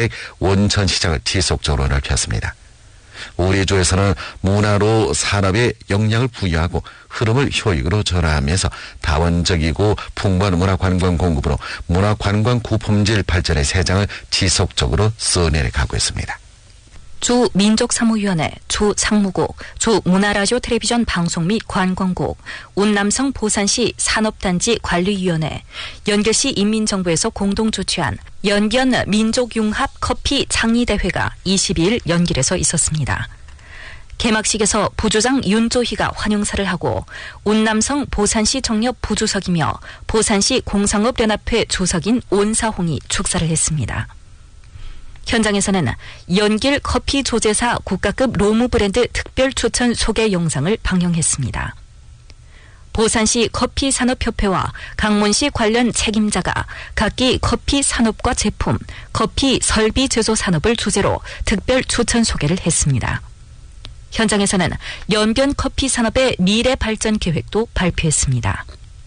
계획 온천 시장을 지속적으로 넓혔습니다. 우리 주에서는 문화로 산업에 영향을 부여하고 흐름을 효익으로 전환하면서 다원적이고 풍부한 문화관광 공급으로 문화관광 구품질 발전의 세장을 지속적으로 써내려가고 있습니다. 주 민족사무위원회, 주 상무국, 주 문화라디오 텔레비전 방송 및 관광국, 운남성 보산시 산업단지 관리위원회, 연결시 인민정부에서 공동 주최한 연변 민족융합 커피 창의대회가 22일 연길에서 있었습니다. 개막식에서 부주장 윤조희가 환영사를 하고 운남성 보산시 정협 부주석이며 보산시 공상업연합회 주석인 온사홍이 축사를 했습니다. 현장에서는 연길 커피 조제사 국가급 로무 브랜드 특별 추천 소개 영상을 방영했습니다. 보산시 커피산업협회와 강문시 관련 책임자가 각기 커피 산업과 제품, 커피 설비 제조 산업을 주제로 특별 추천 소개를 했습니다. 현장에서는 연변 커피 산업의 미래 발전 계획도 발표했습니다.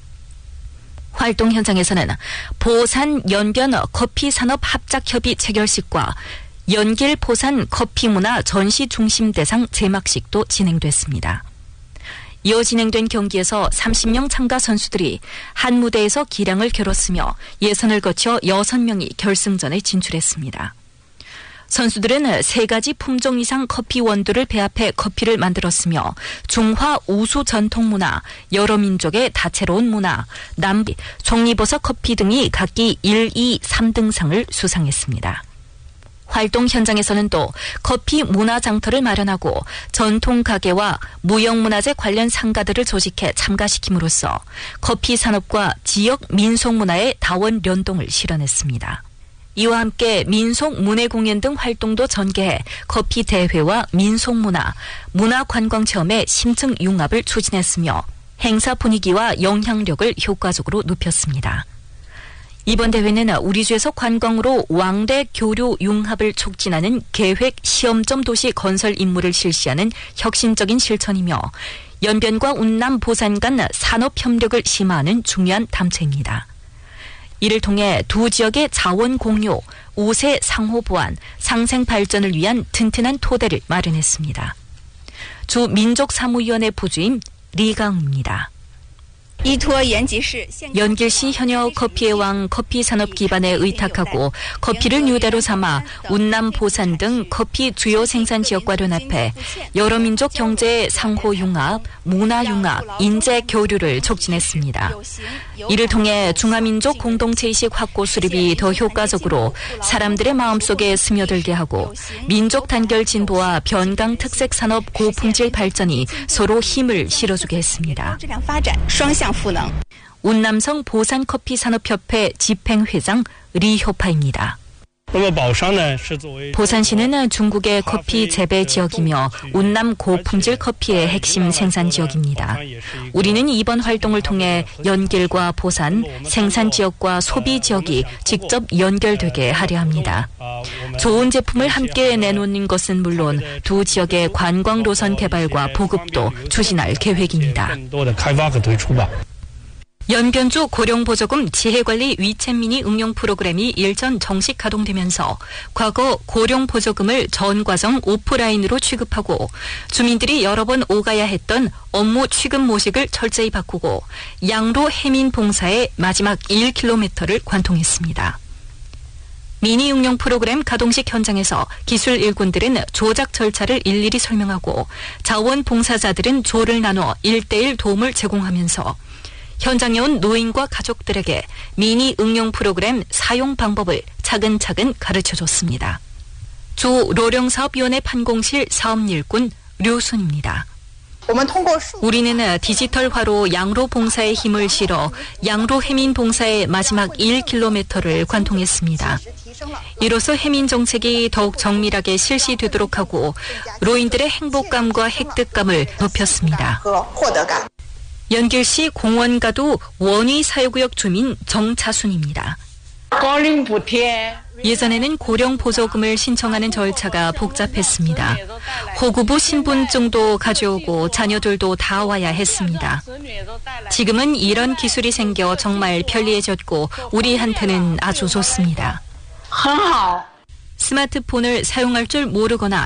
활동 현장에서는 보산 연변 커피산업 합작협의 체결식과 연길 보산 커피문화 전시중심대상 제막식도 진행됐습니다. 이어 진행된 경기에서 30명 참가 선수들이 한 무대에서 기량을 겨뤘으며 예선을 거쳐 6명이 결승전에 진출했습니다. 선수들은 3가지 품종 이상 커피 원두를 배합해 커피를 만들었으며 중화 우수 전통 문화, 여러 민족의 다채로운 문화, 남비, 송이버섯 커피 등이 각기 1, 2, 3등상을 수상했습니다. 활동 현장에서는 또 커피 문화 장터를 마련하고 전통 가게와 무형문화재 관련 상가들을 조직해 참가시킴으로써 커피 산업과 지역 민속 문화의 다원 연동을 실현했습니다. 이와 함께 민속 문예 공연 등 활동도 전개해 커피 대회와 민속 문화, 문화관광 체험의 심층 융합을 추진했으며 행사 분위기와 영향력을 효과적으로 높였습니다. 이번 대회는 우리주에서 관광으로 왕래 교류 융합을 촉진하는 계획 시험점 도시 건설 임무를 실시하는 혁신적인 실천이며 연변과 운남 보산 간 산업 협력을 심화하는 중요한 담체입니다. 이를 통해 두 지역의 자원 공유, 우세 상호 보완, 상생 발전을 위한 튼튼한 토대를 마련했습니다. 주 민족사무위원회 부주임 리강입니다. 연길시 현역 커피의 왕 커피 산업 기반에 의탁하고 커피를 뉴대로 삼아 운남 보산 등 커피 주요 생산 지역과 연합해 여러 민족 경제 상호 융합, 문화 융합, 인재 교류를 촉진했습니다. 이를 통해 중화민족 공동체의식 확고 수립이 더 효과적으로 사람들의 마음속에 스며들게 하고 민족 단결 진보와 변강 특색 산업 고품질 발전이 서로 힘을 실어주게 했습니다. 운남성 보산커피산업협회 집행회장 리효파입니다. 보산시는 중국의 커피 재배 지역이며 운남 고품질 커피의 핵심 생산 지역입니다. 우리는 이번 활동을 통해 연길과 보산, 생산 지역과 소비 지역이 직접 연결되게 하려 합니다. 좋은 제품을 함께 내놓는 것은 물론 두 지역의 관광 노선 개발과 보급도 추진할 계획입니다. 연변주 고령보조금 지혜관리 위챗미니 응용 프로그램이 일전 정식 가동되면서 과거 고령보조금을 전 과정 오프라인으로 취급하고 주민들이 여러 번 오가야 했던 업무 취급 모식을 철저히 바꾸고 양로 해민 봉사의 마지막 1km를 관통했습니다. 미니 응용 프로그램 가동식 현장에서 기술 일꾼들은 조작 절차를 일일이 설명하고 자원봉사자들은 조를 나눠 1:1 도움을 제공하면서 현장에 온 노인과 가족들에게 미니 응용 프로그램 사용 방법을 차근차근 가르쳐줬습니다. 주 로령사업위원회 판공실 사업일꾼 류순입니다. 우리는 디지털화로 양로 봉사에 힘을 실어 양로 해민 봉사의 마지막 1km를 관통했습니다. 이로써 해민 정책이 더욱 정밀하게 실시되도록 하고 로인들의 행복감과 획득감을 높였습니다. 연길시 공원가도 원위 사회구역 주민 정차순입니다. 예전에는 고령 보조금을 신청하는 절차가 복잡했습니다. 호구부 신분증도 가져오고 자녀들도 다 와야 했습니다. 지금은 이런 기술이 생겨 정말 편리해졌고 우리한테는 아주 좋습니다. 스마트폰을 사용할 줄 모르거나